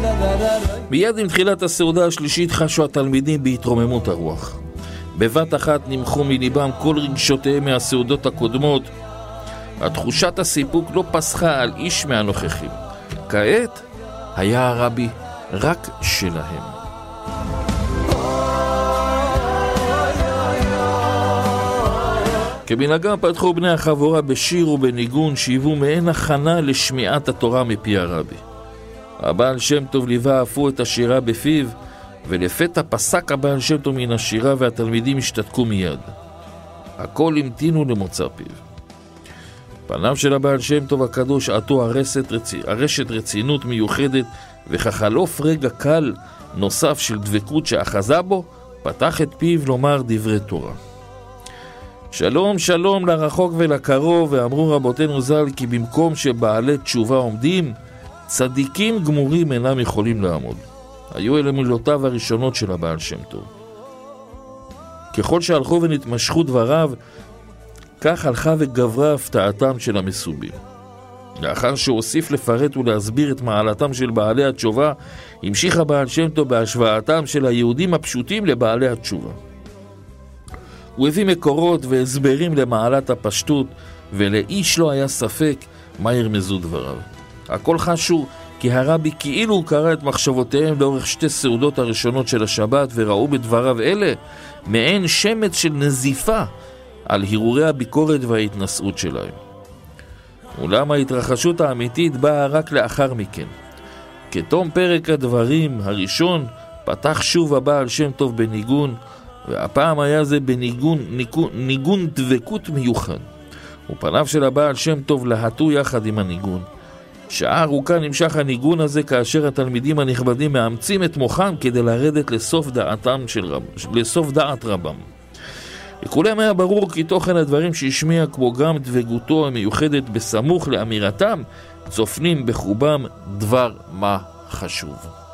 מיד עם תחילת הסעודה השלישית חשו התלמידים בהתרוממות הרוח. בבת אחת נמחו מליבם כל רגשותיהם מהסעודות הקודמות. התחושת הסיפוק לא פסחה על איש מהנוכחים. כעת היה הרבי רק שלהם. כמנהגם פתחו בני החבורה בשיר ובניגון שהיוו מעין הכנה לשמיעת התורה מפי הרבי. הבעל שם טוב ליווה אפו את השירה בפיו, ולפתע פסק הבעל שם טוב מן השירה והתלמידים השתתקו מיד. הכל המתינו למוצא פיו. פניו של הבעל שם טוב הקדוש עטו הרשת רצינות מיוחדת, וכחלוף רגע קל נוסף של דבקות שאחזה בו, פתח את פיו לומר דברי תורה. שלום שלום לרחוק ולקרוב, ואמרו רבותינו ז"ל כי במקום שבעלי תשובה עומדים, צדיקים גמורים אינם יכולים לעמוד. היו אלה מילותיו הראשונות של הבעל שם טוב. ככל שהלכו ונתמשכו דבריו, כך הלכה וגברה הפתעתם של המסובים. לאחר שהוסיף לפרט ולהסביר את מעלתם של בעלי התשובה, המשיך הבעל שם טוב בהשוואתם של היהודים הפשוטים לבעלי התשובה. הוא הביא מקורות והסברים למעלת הפשטות, ולאיש לא היה ספק מה ירמזו דבריו. הכל חשו כי הרבי כאילו קרא את מחשבותיהם לאורך שתי סעודות הראשונות של השבת, וראו בדבריו אלה מעין שמץ של נזיפה על הרהורי הביקורת וההתנשאות שלהם. אולם ההתרחשות האמיתית באה רק לאחר מכן. כתום פרק הדברים הראשון פתח שוב הבעל שם טוב בניגון, והפעם היה זה בניגון דבקות מיוחד. ופניו של הבעל שם טוב להטו יחד עם הניגון. שעה ארוכה נמשך הניגון הזה, כאשר התלמידים הנכבדים מאמצים את מוחם כדי לרדת לסוף דעת רבם. לכולם היה ברור כי תוכן הדברים שהשמיע, כמו גם דבקותו המיוחדת בסמוך לאמירתם, צופנים בחובם דבר מה חשוב.